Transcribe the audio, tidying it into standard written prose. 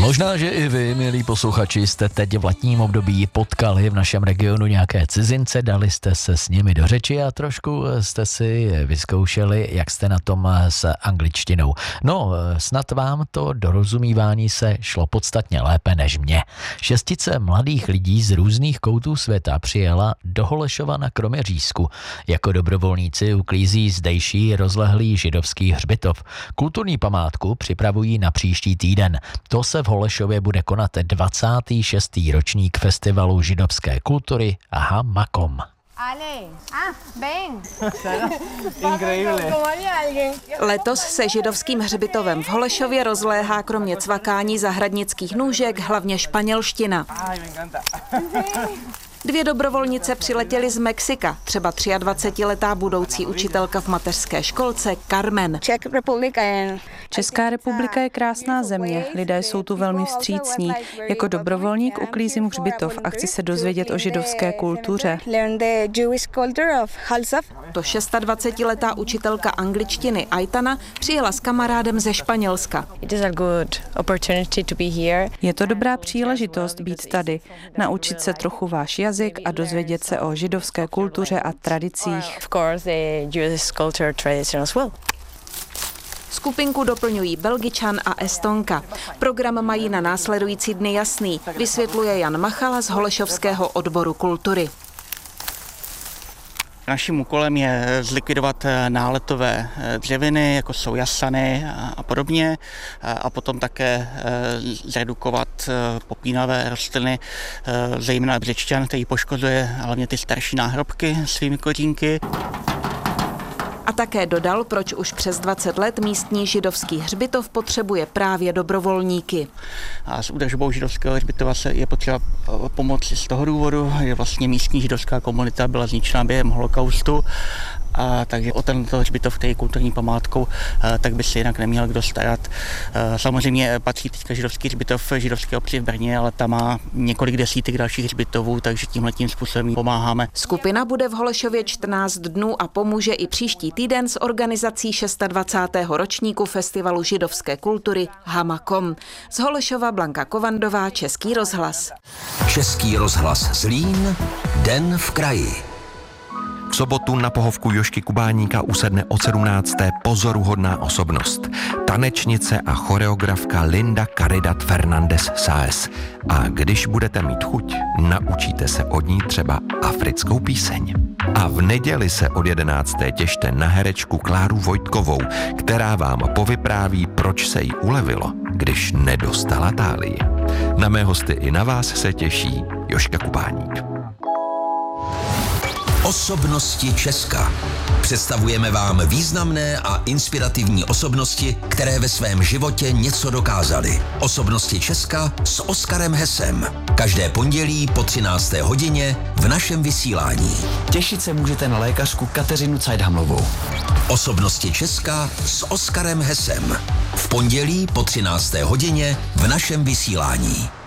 Možná, že i vy, milí posluchači, jste teď v letním období potkali v našem regionu nějaké cizince, dali jste se s nimi do řeči a trošku jste si vyzkoušeli, jak jste na tom s angličtinou. No, snad vám to dorozumívání se šlo podstatně lépe než mě. Šestice mladých lidí z různých koutů světa přijela do Holešova na Kroměřížsku. Jako dobrovolníci uklízí zdejší rozlehlý židovský hřbitov. Kulturní památku připravují na příští týden. To se v Holešově bude konat 26. ročník festivalu židovské kultury Hamakom. Letos se židovským hřbitovem v Holešově rozléhá kromě cvakání zahradnických nůžek hlavně španělština. 2 dobrovolnice přiletěly z Mexika, třeba 23letá budoucí učitelka v mateřské školce Carmen. Česká republika je krásná země, lidé jsou tu velmi vstřícní. Jako dobrovolník uklízím hřbitov a chci se dozvědět o židovské kultuře. To 26letá učitelka angličtiny Aitana přijela s kamarádem ze Španělska. Je to dobrá příležitost být tady, naučit se trochu váš jazyk a dozvědět se o židovské kultuře a tradicích. Skupinku doplňují Belgičan a Estonka. Program mají na následující dny jasný, vysvětluje Jan Machala z Holešovského odboru kultury. Naším úkolem je zlikvidovat náletové dřeviny, jako jsou jasany a podobně, a potom také zredukovat popínavé rostliny, zejména břečťan, který poškozuje hlavně ty starší náhrobky svými kořínky. A také dodal, proč už přes 20 let místní židovský hřbitov potřebuje právě dobrovolníky. A s údržbou židovského hřbitova je potřeba pomoci z toho důvodu, že vlastně místní židovská komunita byla zničena během holokaustu, a takže o tento hřbitov, který je kulturní památkou, tak by se jinak neměl kdo starat. Samozřejmě patří teďka židovský hřbitov židovské obci v Brně, ale tam má několik desítek dalších hřbitovů, takže tímhletím způsobem pomáháme. Skupina bude v Holešově 14 dnů a pomůže i příští týden s organizací 26. ročníku festivalu židovské kultury Hamakom. Z Holešova Blanka Kovandová, Český rozhlas. Český rozhlas Zlín, Den v kraji. V sobotu na pohovku Jožky Kubáníka usedne od 17. pozoruhodná osobnost. Tanečnice a choreografka Linda Caridad Fernández Sáez. A když budete mít chuť, naučíte se od ní třeba africkou píseň. A v neděli se od 11. těšte na herečku Kláru Vojtkovou, která vám povypráví, proč se jí ulevilo, když nedostala tálii. Na mé hosty i na vás se těší Jožka Kubáník. Osobnosti Česka. Představujeme vám významné a inspirativní osobnosti, které ve svém životě něco dokázaly. Osobnosti Česka s Oskarem Hesem. Každé pondělí po 13. hodině v našem vysílání. Těšit se můžete na lékařku Kateřinu Cajdhamlovou. Osobnosti Česka s Oskarem Hesem. V pondělí po 13. hodině v našem vysílání.